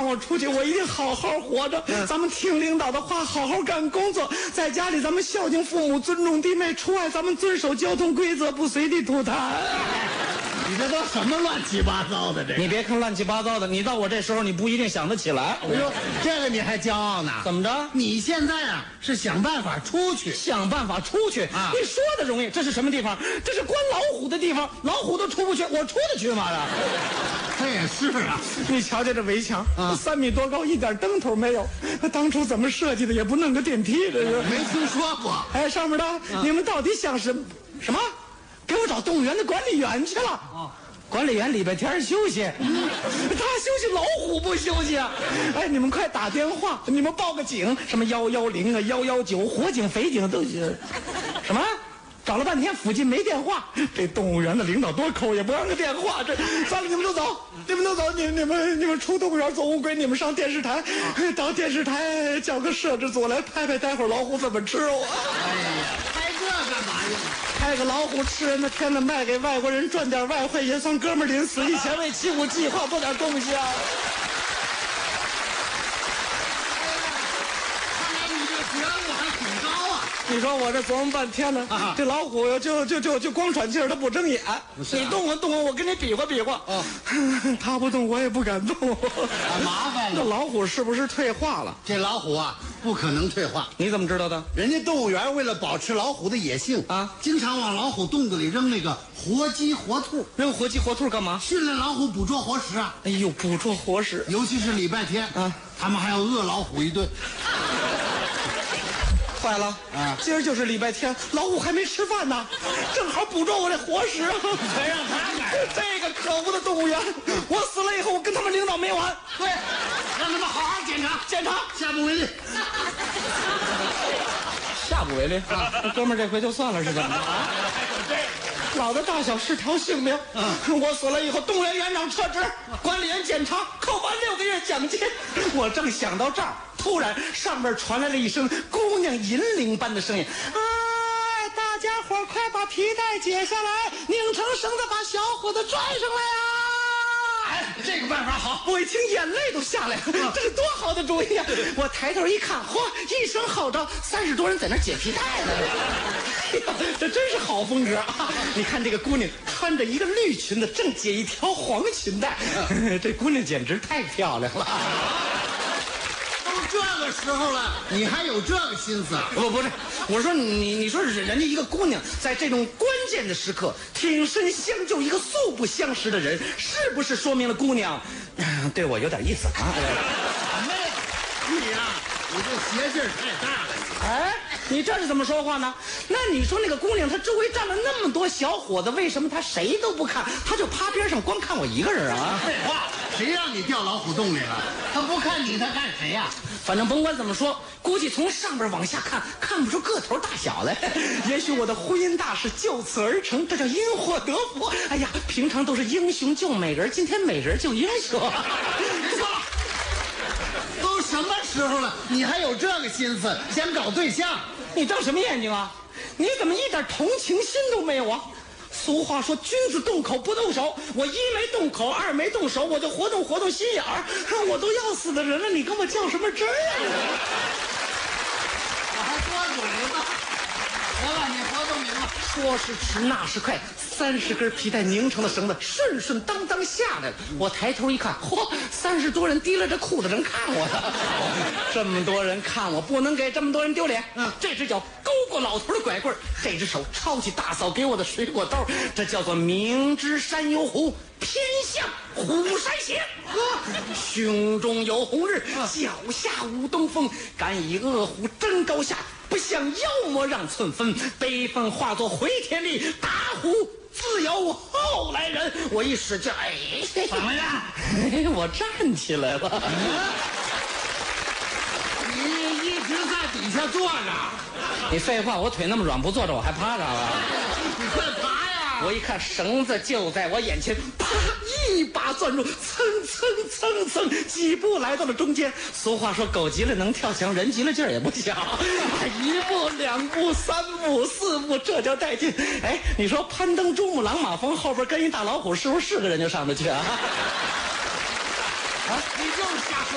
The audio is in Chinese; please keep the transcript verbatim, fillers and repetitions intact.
我出去，我一定好好活着。 嗯、 咱们听领导的话，好好干工作。在家里，咱们孝敬父母，尊重弟妹；出外，咱们遵守交通规则，不随地吐痰。 你这都什么乱七八糟的？这你别看乱七八糟的，你到我这时候，你不一定想得起来。 我说这个你还骄傲呢？ 怎么着？ 你现在啊是想办法出去， 想办法出去啊！ 你说的容易，这是什么地方？这是关老虎的地方，老虎都出不去，我出得去吗？ 这也是啊！ 你瞧瞧这围墙， 啊， 三米多高，一点灯头没有。当初怎么设计的？也不弄个电梯，这是没听说过。 哎，上面的，啊、你们到底想什么？什么？给我找动物园的管理员去了。 啊， 管理员礼拜天休息，嗯、他休息，老虎不休息啊！哎，你们快打电话，你们报个警，什么幺幺零啊、幺幺九，火警、匪警都行。什么？找了半天附近没电话，这动物园的领导多抠，也不让个电话。这算了，你们都走，你们都走，你你们你们出动物园走乌龟，你们上电视台，啊、到电视台叫个摄制组来拍拍，待会儿老虎怎么吃我。 哎呀，拍这干嘛用？ 拍个老虎吃人的片子卖给外国人，赚点外汇，也算哥们儿临死以前为七五计划做点贡献。你说我这琢磨半天呢，啊、这老虎就就就就光喘气儿，它不睁眼。 不是、啊， 你动我动我，我跟你比划比划。 哦， 他不动，我也不敢动。 啊，麻烦了。 这老虎是不是退化了？ 这老虎啊，不可能退化。 你怎么知道的？ 人家动物园为了保持老虎的野性啊， 经常往老虎洞子里扔那个活鸡活兔。 扔活鸡活兔干嘛？ 训练老虎捕捉活食啊。 哎呦，捕捉活食， 尤其是礼拜天啊，他们还要饿老虎一顿。 坏了啊！ 今儿就是礼拜天，老虎还没吃饭呢，正好捕捉我这活食。 才让他买这个可恶的动物园，我死了以后，我跟他们领导没完。 对，让他们好好检查检查， 下不为例。 下不为例啊！哥们儿，这回就算了，是怎么着啊？老的大小是条性命。嗯，我死了以后，动物园园长撤职，管理员检查，扣完六个月奖金。我正想到这儿，突然上面传来了一声姑娘银铃般的声音：“哎，大家伙快把皮带解下来，拧成绳子，把小伙子拽上来啊！” 哎，这个办法好！ 我一听眼泪都下来了，这是多好的主意啊！我抬头一看，嚯，一声号召，三十多人在那解皮带呢。哎呀，这真是好风格啊！你看这个姑娘穿着一个绿裙子，正解一条黄裙带，这姑娘简直太漂亮了。 都这个时候了，你还有这个心思？ 不，不是，我说你，你说人家一个姑娘在这种关键的时刻挺身相救一个素不相识的人，是不是说明了姑娘对我有点意思啊？ 没有，你呀、啊，你这邪劲儿太大了。 哎，你这是怎么说话呢？那你说那个姑娘，她周围站了那么多小伙子，为什么她谁都不看，她就趴边上光看我一个人啊？ 废话，谁让你掉老虎洞里了？他不看你，他看谁呀、啊？ 反正甭管怎么说，估计从上边往下看，看不出个头大小来。也许我的婚姻大事就此而成，这叫因祸得福。哎呀，平常都是英雄救美人，今天美人救英雄。 别说了，都什么时候了，你还有这个心思想搞对象？ 你瞪什么眼睛啊？你怎么一点同情心都没有啊？俗话说君子动口不动手，我一没动口，二没动手，我就活动活动心眼儿。我都要死的人了，你跟我较什么真儿啊？ 我还多嘴呢。得了，你活动明白。 说是迟，那是快，三十根皮带拧成的绳子顺顺当当下来了。我抬头一看，嚯，三十多人提拉着裤子正看我呢。这么多人看我，不能给这么多人丢脸。嗯，这只脚勾过老头的拐棍，这只手抄起大嫂给我的水果刀，这叫做明知山有虎，偏向虎山行。胸中有红日，脚下无东风，敢以恶虎争高下，不向妖魔让寸分，悲愤化作回天力，打虎自有后来人。我一使劲，哎， 怎么样？ 我站起来了。 你一直在底下坐着。 你废话，我腿那么软，不坐着我还趴着了。 你快爬呀！ 我一看绳子就在我眼前，啪，一把攥住，蹭蹭蹭蹭，几步来到了中间。俗话说，狗急了能跳墙，人急了劲儿也不小。一步两步三步四步，这叫带劲。哎，你说攀登珠穆朗玛峰后边跟一大老虎，是不是是个人就上得去啊？ 啊，你就是瞎说。